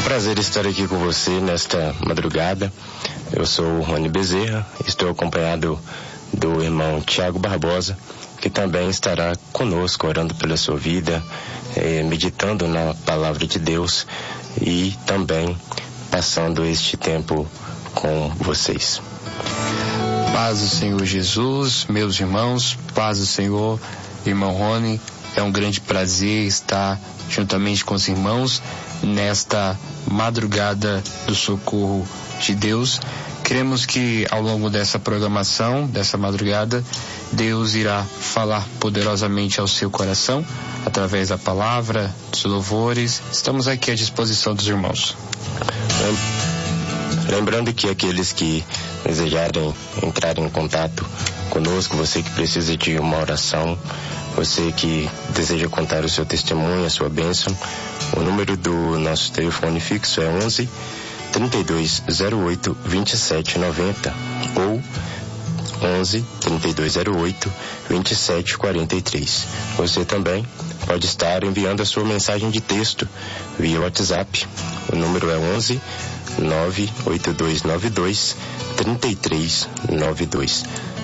prazer estar aqui com você nesta madrugada. Eu sou o Rony Bezerra, estou acompanhado do irmão Tiago Barbosa, que também estará conosco, orando pela sua vida, meditando na palavra de Deus e também passando este tempo com vocês. Paz do Senhor Jesus, meus irmãos, paz do Senhor, irmão Rony. É um grande prazer estar juntamente com os irmãos nesta madrugada do socorro de Deus. Cremos que ao longo dessa programação, dessa madrugada, Deus irá falar poderosamente ao seu coração, através da palavra, dos louvores. Estamos aqui à disposição dos irmãos. Lembrando que aqueles que desejarem entrar em contato conosco, você que precisa de uma oração, você que deseja contar o seu testemunho, a sua bênção, o número do nosso telefone fixo é 11 3208 2790 ou 11 3208 2743. Você também pode estar enviando a sua mensagem de texto via WhatsApp. O número é 11 98292 3392.